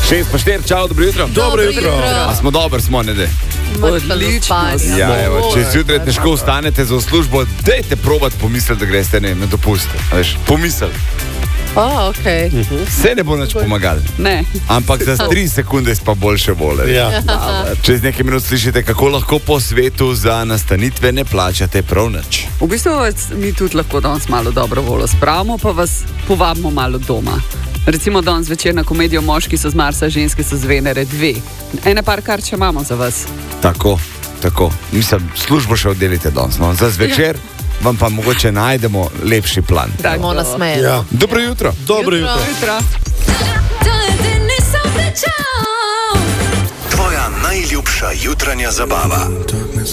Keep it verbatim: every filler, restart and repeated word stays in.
Šest pa štir, čau, dobro jutro. Dobro jutro. A smo dobri, smo, ne de? Odlično. Ja, evo, če zjutraj težko vstanete za službo, dajte probati pomisliti, da greste ne, na dopust. Veš, pomisel. Oh, okay. Vse ne bo nič pomagal. Ne. Ampak za tri sekunde pa boljše vole. Ja. Čez nekaj minut slišite, kako lahko po svetu za nastanitve ne plačate prav nič. V bistvu vas mi tudi lahko danes malo dobro voljo spravimo, pa vas povabimo malo doma. Recimo danes večer na komedijo Moški so z Marsa, ženske so z Venere dve. Ene par kar če imamo za vas. Tako, tako. Mislim, službo še oddelite danes. No. Za zvečer vam pa mogoče najdemo lepši plan. Bomo nasmejali. Ja. Dobro jutro. Dobro jutro. Jutro. Tvoja najljubša jutranja zabava.